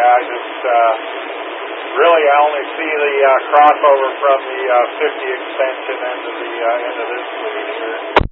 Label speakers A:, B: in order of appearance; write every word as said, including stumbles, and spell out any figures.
A: Yeah, I just, uh, really I only see the uh, crossover from the uh, fifty extension into the uh, into this fleet here.